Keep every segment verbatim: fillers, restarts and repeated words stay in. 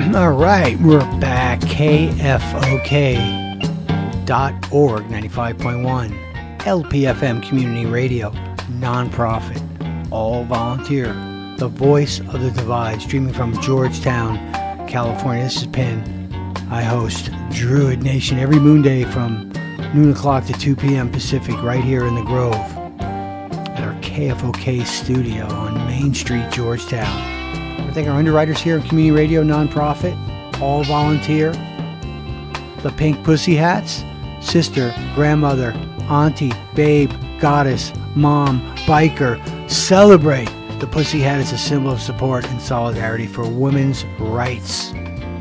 All right, we're back. K F O K dot org, ninety-five point one. L P F M Community Radio, non-profit, all volunteer. The voice of the divide, streaming from Georgetown, California. This is Penn. I host Druid Nation every moon day from noon o'clock to two p.m. Pacific, right here in the Grove, at our K F O K studio on Main Street, Georgetown. I think our underwriters here at Community Radio, non-profit, all volunteer. The Pink Pussy Hats, sister, grandmother, auntie, babe, goddess, mom, biker, celebrate. The Pussy Hat is a symbol of support and solidarity for women's rights.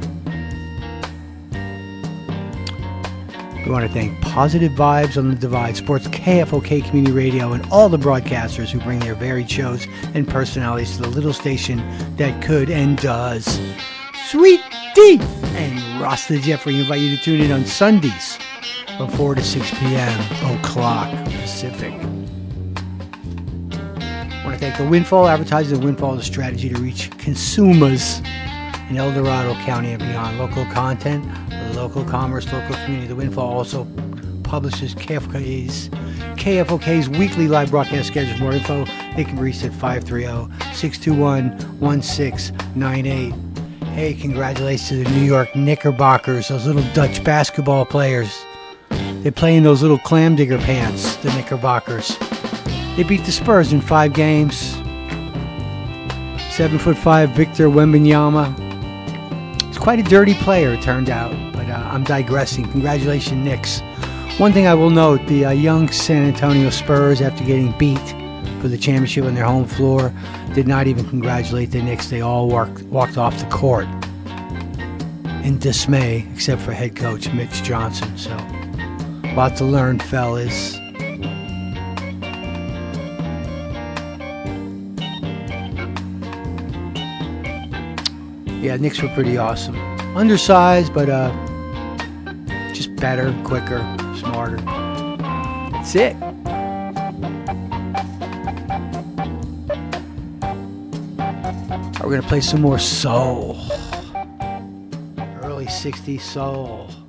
We want to thank Positive Vibes on the Divide, Sports K F O K Community Radio, and all the broadcasters who bring their varied shows and personalities to the little station that could and does. Sweet Tea and Rasta Jeffrey invite you to tune in on Sundays from four to six p.m. o'clock Pacific. I want to thank the Windfall. Advertising the Windfall is a strategy to reach consumers in El Dorado County and beyond. Local content, local commerce, local community. The Windfall also publishes K F O K's, K F O K's weekly live broadcast schedule. For more info, they can be reached at five three zero, six two one, one six nine eight. Hey, congratulations to the New York Knickerbockers, those little Dutch basketball players. They play in those little clam digger pants, the Knickerbockers. They beat the Spurs in five games. Seven foot five Victor Wembanyama. Quite a dirty player, it turned out, but uh, I'm digressing. Congratulations, Knicks. One thing I will note, the uh, young San Antonio Spurs, after getting beat for the championship on their home floor, did not even congratulate the Knicks. They all walked, walked off the court in dismay, except for head coach Mitch Johnson. So, a lot to learn, fellas. Yeah, Knicks were pretty awesome. Undersized, but uh, just better, quicker, smarter. That's it. We're going to play some more soul. Early sixties soul.